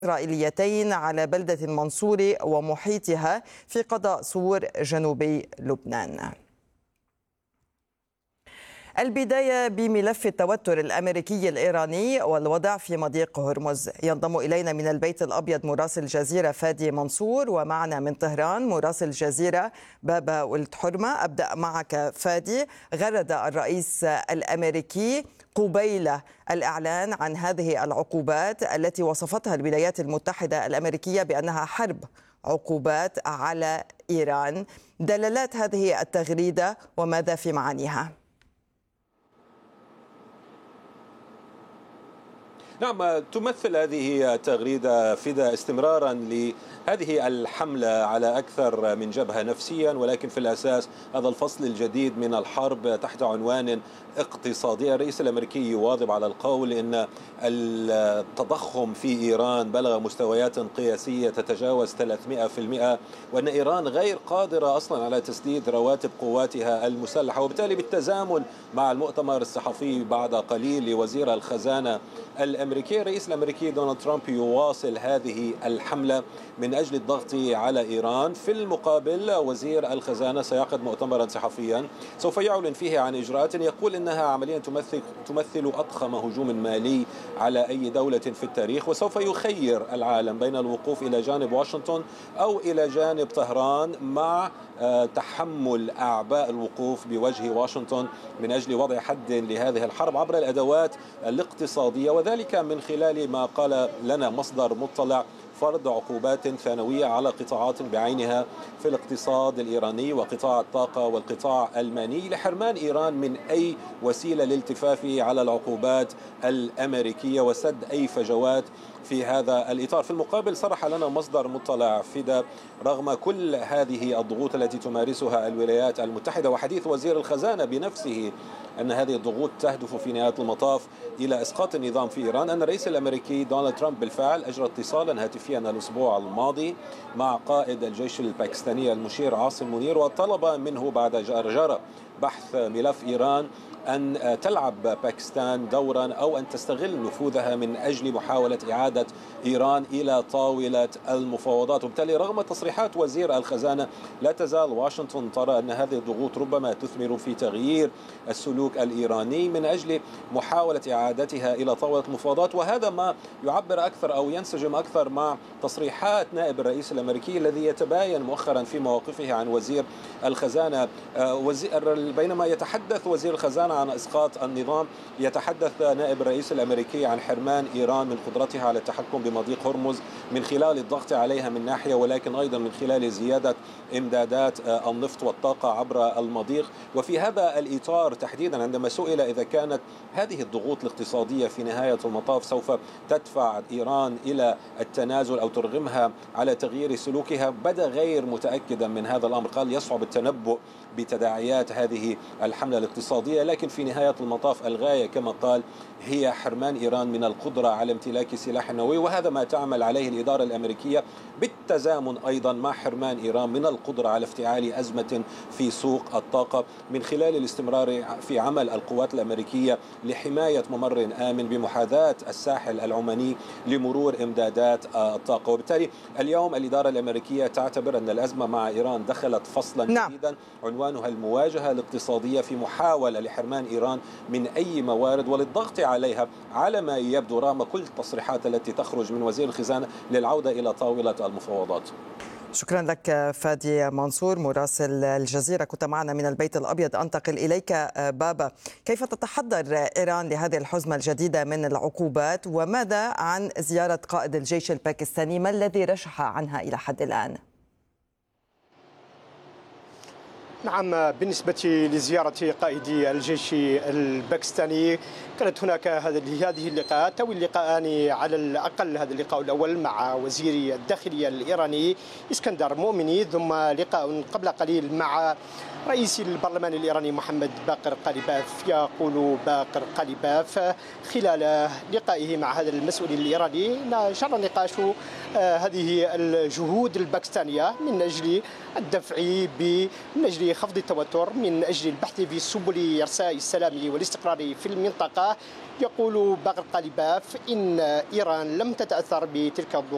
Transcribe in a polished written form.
إسرائيليتين على بلدة المنصورة ومحيطها في قضاء سور جنوبي لبنان. البداية بملف التوتر الأمريكي الإيراني والوضع في مضيق هرمز. ينضم إلينا من البيت الأبيض مراسل الجزيرة فادي منصور، ومعنا من طهران مراسل الجزيرة بابا ولد حرمة. أبدأ معك فادي. غرد الرئيس الأمريكي قبيل الإعلان عن هذه العقوبات التي وصفتها الولايات المتحدة الأمريكية بأنها حرب عقوبات على إيران. دلالات هذه التغريدة وماذا في معانيها؟ نعم، تمثل هذه التغريدة فدا استمرارا لهذه الحملة على أكثر من جبهة نفسيا، ولكن في الأساس هذا الفصل الجديد من الحرب تحت عنوان اقتصادي. الرئيس الأمريكي يواظب على القول إن التضخم في إيران بلغ مستويات قياسية تتجاوز 300%، وأن إيران غير قادرة أصلا على تسديد رواتب قواتها المسلحة. وبالتالي بالتزامن مع المؤتمر الصحفي بعد قليل لوزير الخزانة الأمريكي، الرئيس الأمريكي دونالد ترامب يواصل هذه الحملة من أجل الضغط على إيران. في المقابل وزير الخزانة سيعقد مؤتمرا صحفيا سوف يعلن فيه عن إجراءات يقول إنها عمليا تمثل أضخم هجوم مالي على أي دولة في التاريخ، وسوف يخير العالم بين الوقوف إلى جانب واشنطن أو إلى جانب طهران، مع تحمل أعباء الوقوف بوجه واشنطن من أجل وضع حد لهذه الحرب عبر الأدوات الاقتصادية، وذلك من خلال ما قال لنا مصدر مطلع فرض عقوبات ثانوية على قطاعات بعينها في الاقتصاد الإيراني وقطاع الطاقة والقطاع المالي، لحرمان إيران من أي وسيلة للالتفاف على العقوبات الأمريكية وسد أي فجوات في هذا الإطار. في المقابل صرح لنا مصدر مطلع فدا رغم كل هذه الضغوط التي تمارسها الولايات المتحدة وحديث وزير الخزانة بنفسه أن هذه الضغوط تهدف في نهاية المطاف إلى إسقاط النظام في إيران، أن الرئيس الأمريكي دونالد ترامب بالفعل أجرى اتصالا هاتفيا الأسبوع الماضي مع قائد الجيش الباكستاني المشير عاصم منير، وطلب منه بعد جرجرة بحث ملف إيران أن تلعب باكستان دورا أو أن تستغل نفوذها من أجل محاولة إعادة إيران إلى طاولة المفاوضات. وبالتالي رغم تصريحات وزير الخزانة لا تزال واشنطن ترى أن هذه الضغوط ربما تثمر في تغيير السلوك الإيراني من أجل محاولة إعادتها إلى طاولة المفاوضات، وهذا ما يعبر أكثر أو ينسجم أكثر مع تصريحات نائب الرئيس الأمريكي الذي يتباين مؤخرا في مواقفه عن وزير الخزانة. بينما يتحدث وزير الخزانة عن إسقاط النظام، يتحدث نائب الرئيس الأمريكي عن حرمان إيران من قدرتها على التحكم بمضيق هرمز من خلال الضغط عليها من ناحية، ولكن أيضا من خلال زيادة إمدادات النفط والطاقة عبر المضيق. وفي هذا الإطار تحديدا عندما سئل إذا كانت هذه الضغوط الاقتصادية في نهاية المطاف سوف تدفع إيران إلى التنازل أو ترغمها على تغيير سلوكها، بدا غير متأكدا من هذا الأمر. قال يصعب التنبؤ بتداعيات هذه الحملة الاقتصادية، لكن في نهاية المطاف الغاية كما قال هي حرمان إيران من القدرة على امتلاك سلاح نووي، وهذا ما تعمل عليه الإدارة الأمريكية بالتزامن أيضا مع حرمان إيران من القدرة على افتعال أزمة في سوق الطاقة من خلال الاستمرار في عمل القوات الأمريكية لحماية ممر آمن بمحاذاة الساحل العماني لمرور إمدادات الطاقة. وبالتالي اليوم الإدارة الأمريكية تعتبر أن الأزمة مع إيران دخلت فصلا جديدا عنوانها المواجهة الاقتصادية في محاولة لحرمان إيران من أي موارد وللضغط عليها على ما يبدو رغم كل التصريحات التي تخرج من وزير الخزانة للعودة إلى طاولة المفاوضات. شكرا لك فادي منصور مراسل الجزيرة، كنت معنا من البيت الأبيض. أنتقل إليك بابا. كيف تتحضر إيران لهذه الحزمة الجديدة من العقوبات، وماذا عن زيارة قائد الجيش الباكستاني؟ ما الذي رشح عنها إلى حد الآن؟ نعم، بالنسبة لزيارة قائد الجيش الباكستاني كانت هناك هذه اللقاءات أو اللقاءان على الأقل. هذا اللقاء الأول مع وزير الداخلية الإيراني اسكندر مؤمني، ثم لقاء قبل قليل مع رئيس البرلمان الإيراني محمد باقر قاليباف. يقول باقر قاليباف خلال لقائه مع هذا المسؤول الإيراني نشر نقاش هذه الجهود الباكستانية من أجل الدفع من أجل خفض التوتر، من أجل البحث في سبل إرساء السلام والاستقرار في المنطقة. يقول باقر قاليباف إن إيران لم تتأثر بتلك الضغوط